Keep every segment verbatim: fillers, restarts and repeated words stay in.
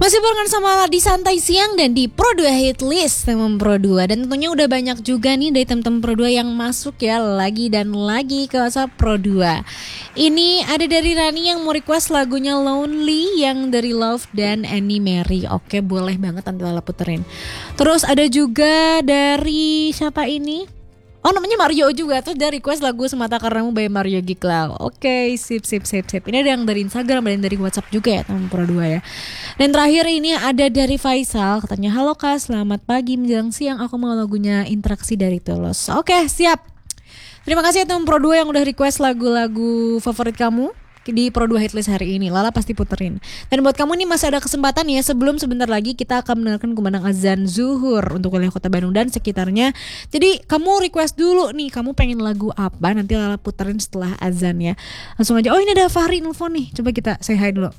Masih barengan sama di Santai Siang dan di Pro dua Hit List teman Pro dua. Dan tentunya udah banyak juga nih dari teman-teman Pro dua yang masuk ya lagi dan lagi ke WhatsApp Pro dua. Ini ada dari Rani yang mau request lagunya Lonely yang dari Love dan Annie Mary. Oke, boleh banget nanti Lala puterin. Terus ada juga dari siapa ini? Oh, namanya Mario juga. Terus dia request lagu Semata Karenamu by Mario Giklau. Oke, sip sip sip sip. Ini ada yang dari Instagram, ada yang dari WhatsApp juga ya teman Pro dua ya. Dan terakhir ini ada dari Faisal. Katanya, halo Kak, selamat pagi menjelang siang. Aku mau lagunya Interaksi dari Tulus. Oke, siap. Terima kasih ya teman Pro dua yang udah request lagu-lagu favorit kamu di Pro dua Hitlist hari ini. Lala pasti puterin. Dan buat kamu nih masih ada kesempatan ya, sebelum sebentar lagi kita akan mendengarkan kumandang azan zuhur untuk wilayah Kota Bandung dan sekitarnya. Jadi kamu request dulu nih, kamu pengen lagu apa, nanti Lala puterin setelah azan ya. Langsung aja. Oh, ini ada Fahri nelfon nih. Coba kita say hi dulu.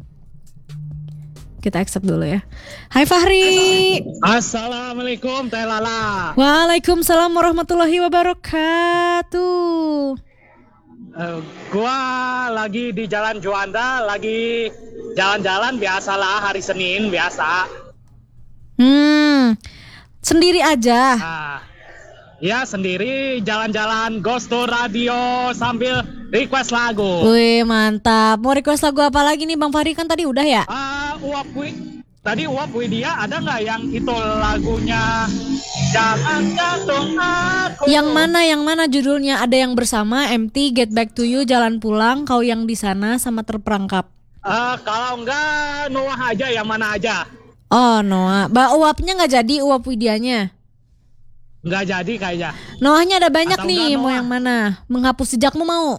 Kita accept dulu ya. Hai Fahri. Assalamualaikum Teh Lala. Waalaikumsalam warahmatullahi wabarakatuh. Uh, gua lagi di Jalan Juanda, lagi jalan-jalan biasalah hari Senin biasa. Hmm, sendiri aja. Nah, ya sendiri jalan-jalan Ghost to Radio sambil request lagu. Wih, mantap. Mau request lagu apa lagi nih Bang Fahri, kan tadi udah ya? Uh, Uap Wi, tadi Uap Widya ada nggak yang itu lagunya Jangan Gantung Aku? Yang mana, yang mana judulnya? Ada yang bersama, M T, Get Back to You, Jalan Pulang, Kau Yang di Sana, sama Terperangkap. Uh, kalau enggak Noah aja, yang mana aja? Oh, Noah. Mbak Uapnya nggak jadi, Uap Widyanya? Nggak jadi kayaknya. Noahnya ada banyak Atau nih, enggak, mau Noah? yang mana? Menghapus Jejakmu mau?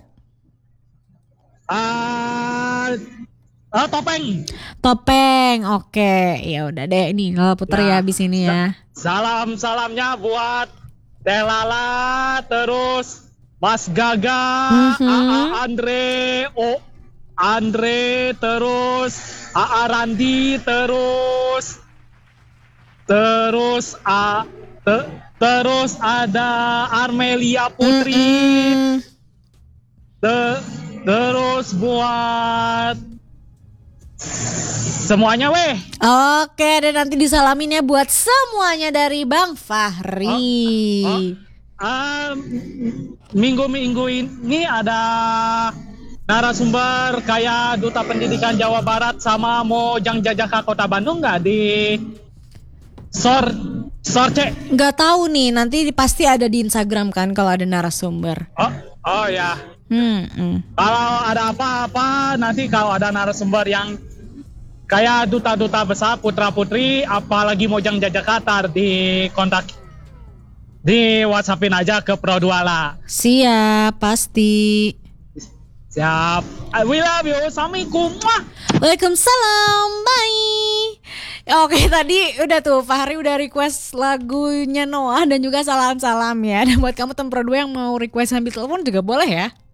Uh, uh, topeng. Topeng, oke. Ya udah deh, ini kalau puter ya, Ya, abis ini ya. Salam-salamnya buat Teh Lala, terus Mas Gaga, Mhm. A A Andre, O Andre, terus A A Randi, terus terus A te- terus ada Armelia Putri, Mm-mm. te- terus buat semuanya weh. Oke, dan nanti disalamin ya buat semuanya dari Bang Fahri. Oh, Um, minggu-minggu ini ada narasumber kayak Duta Pendidikan Jawa Barat sama Mojang Jajaka Kota Bandung nggak di Sor Sorce? Nggak tahu nih, nanti pasti ada di Instagram kan kalau ada narasumber. Oh, oh ya. Hmm, hmm. Kalau ada apa-apa nanti kalau ada narasumber yang kayak duta-duta besar putra-putri apalagi Mojang Jajaka di kontak di WhatsAppin aja ke Pro dua lah. Siap, pasti. Siap. We love you. Assalamualaikum. Mwah. Waalaikumsalam, bye. Oke, tadi udah tuh Fahri udah request lagunya Noah dan juga salam-salam ya. Dan buat kamu teman Pro dua yang mau request sambil telepon juga boleh ya.